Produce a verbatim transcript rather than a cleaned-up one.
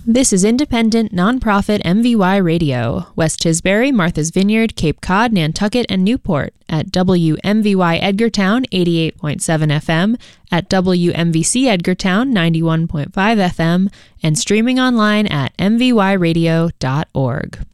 This is independent, nonprofit M V Y Radio, West Tisbury, Martha's Vineyard, Cape Cod, Nantucket, and Newport at W M V Y Edgartown eighty-eight point seven F M, at W M V C Edgartown ninety-one point five F M, and streaming online at m v y radio dot org.